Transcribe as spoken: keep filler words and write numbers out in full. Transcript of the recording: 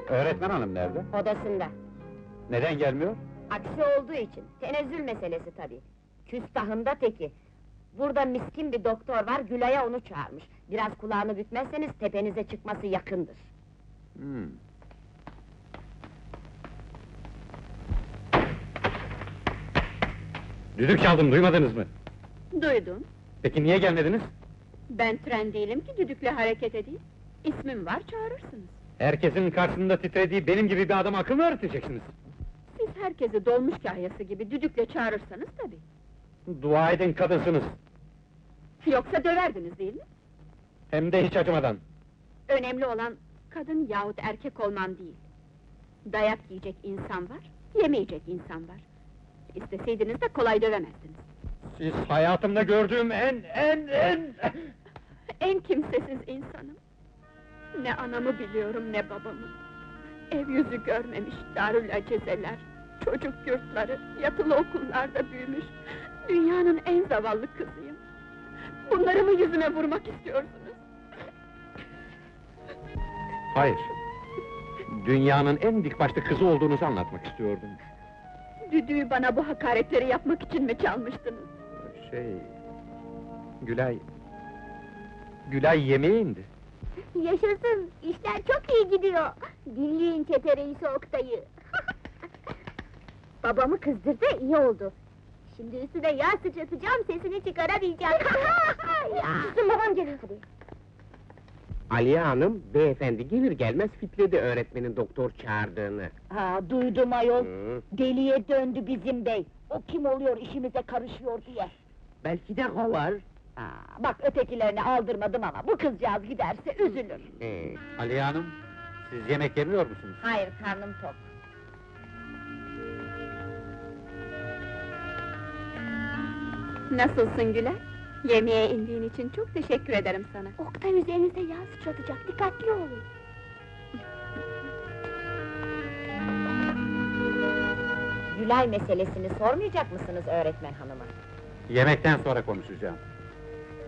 Öğretmen hanım nerede? Odasında. Neden gelmiyor? Aksi olduğu için, tenezzül meselesi tabii. Küstahında teki. Burada miskin bir doktor var, Gülay'a onu çağırmış. Biraz kulağını bükmezseniz tepenize çıkması yakındır. Hmm. Düdük çaldım, duymadınız mı? Duydum. Peki niye gelmediniz? Ben tren değilim ki düdükle hareket edeyim. İsmim var, çağırırsınız. Herkesin karşısında titrediği benim gibi bir adama akıl mı öğreteceksiniz? Siz herkesi dolmuş kahyası gibi düdükle çağırırsanız tabii. Dua edin kadınsınız. Yoksa döverdiniz değil mi? Hem de hiç acımadan. Önemli olan kadın yahut erkek olman değil. Dayak yiyecek insan var, yemeyecek insan var. İsteseydiniz de kolay dövemezdiniz. Siz hayatımda gördüğüm en, en, en... En kimsesiz insanım. Ne anamı biliyorum ne babamı. Ev yüzü görmemiş darül acezeler, çocuk yurtları, yatılı okullarda büyümüş. Dünyanın en zavallı kızıyım. Bunları mı yüzüme vurmak istiyorsunuz? Hayır. Dünyanın en dikbaşlı kızı olduğunuzu anlatmak istiyordum. Düdüğü bana bu hakaretleri yapmak için mi çalmıştınız? Şey... Gülay... Gülay yemeğe indi. Yaşasın, işler çok iyi gidiyor. Dinleyin çete reisi Oktay'ı. Babamı kızdırdı, iyi oldu. Şimdi üstüne yağ sıçratacağım, sesini çıkaramayacak. Susun, babam geliyor. Aliye Hanım, beyefendi gelir gelmez fitledi öğretmenin doktor çağırdığını. Ha, duydum ayol. Hı. Deliye döndü bizim bey. O kim oluyor, işimize karışıyor diye. Belki de kovar. Aa, bak ötekilerini aldırmadım ama bu kızcağız giderse üzülür. Ee, Aliye Hanım, siz yemek yemiyor musunuz? Hayır, karnım tok. Nasılsın Güler? Yemeğe indiğin için çok teşekkür ederim sana. Oktay üzerinize yağ sıçratacak, dikkatli olun. Gülay meselesini sormayacak mısınız öğretmen hanıma? Yemekten sonra konuşacağım.